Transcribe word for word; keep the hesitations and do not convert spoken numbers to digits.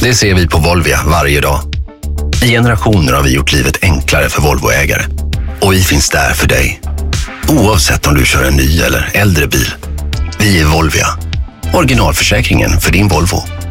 Det ser vi på Volvia varje dag. I generationer har vi gjort livet enklare för Volvoägare. Och vi finns där för dig. Oavsett om du kör en ny eller äldre bil. Vi är Volvia. Originalförsäkringen för din Volvo.